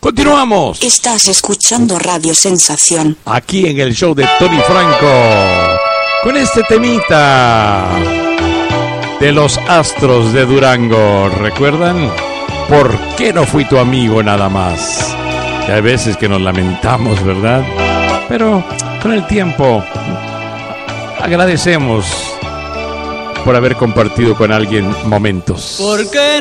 Continuamos. Estás escuchando Radio Sensación. Aquí en el show de Tony Franco. Con este temita de los Astros de Durango. ¿Recuerdan? ¿Por qué no fui tu amigo nada más? Y hay veces que nos lamentamos, ¿verdad? Pero con el tiempo agradecemos por haber compartido con alguien momentos. ¿Por qué